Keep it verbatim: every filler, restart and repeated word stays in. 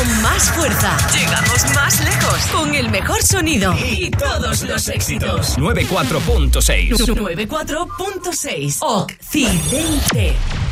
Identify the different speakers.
Speaker 1: con más fuerza. Llegamos más lejos con el mejor sonido
Speaker 2: y todos los éxitos. noventa y cuatro punto seis.
Speaker 1: noventa y cuatro punto seis Occidente.